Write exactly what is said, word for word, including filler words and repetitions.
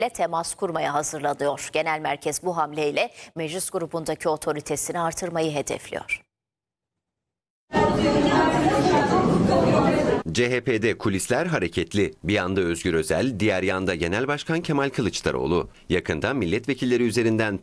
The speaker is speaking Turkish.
temas kurmaya hazırlanıyor. Genel merkez bu hamleyle meclis grubundaki otoritesini artırmayı hedefliyor. C H P'de kulisler hareketli. Bir yanda Özgür Özel, diğer yanda Genel Başkan Kemal Kılıçdaroğlu. Yakında milletvekilleri üzerinden